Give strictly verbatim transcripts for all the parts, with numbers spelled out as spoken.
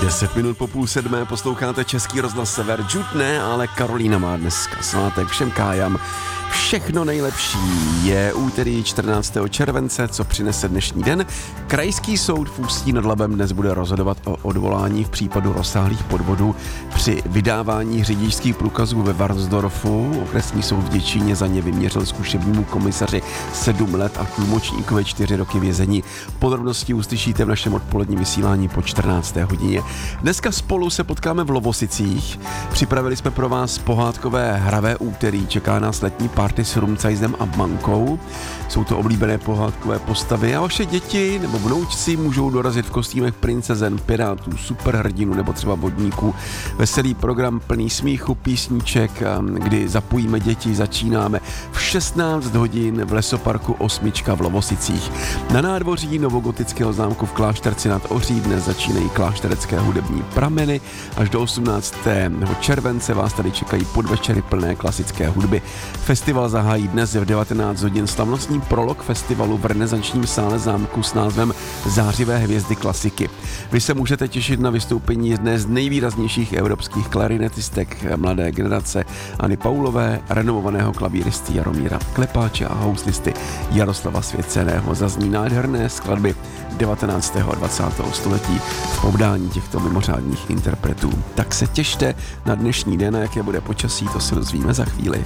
Deset minut po půl sedmé posloucháte Český rozhlas Sever. Jude ne, ale Karolína má dneska svátek. Všem kájam všechno nejlepší. Je úterý čtrnáctého července, co přinese dnešní den. Krajský soud v Ústí nad Labem dnes bude rozhodovat o odvolání v případu rozsáhlých podvodů při vydávání řidičských průkazů ve Varnsdorfu. Okresní soud v Děčíně za ně vyměřil zkušebnímu komisaři sedm let a tlumočníkovi čtyři roky vězení. Podrobnosti uslyšíte v našem odpoledním vysílání po čtrnácté hodině. Dneska spolu se potkáme v Lovosicích. Připravili jsme pro vás pohádkové hravé úterý. Čeká nás letní party s Rumcajzem a Mankou. Jsou to oblíbené pohádkové postavy a vaše děti nebo vnoučci můžou dorazit v kostýmech princezen, pirátů, superhrdinů nebo třeba vodníků. Veselý program plný smíchu, písniček, kdy zapojíme děti, začínáme v šestnáct hodin v lesoparku Osmička v Lovosicích. Na nádvoří novogotického zámku v Klášterci nad Ohří dnes začínají klášterecké hudební prameny. Až do osmnáctého července vás tady čekají podvečery plné klasické hudby. Festival zahájí dnes v devatenáct hodin slavnostní prolog festivalu v renesančním sále zámku s názvem Zářivé hvězdy klasiky. Vy se můžete těšit na vystoupení jedné z nejvýraznějších evropských klarinetistek mladé generace Anny Paulové, renomovaného klavíristy Jaromíra Klepáče a houslisty Jaroslava Svěceného. Zazní nádherné skladby devatenáctého a dvacátého století v podání těchto mimořádných interpretů. Tak se těšte na dnešní den, a jaké bude počasí, to se dozvíme za chvíli.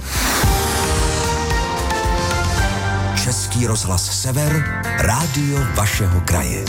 Český rozhlas Sever, rádio vašeho kraje.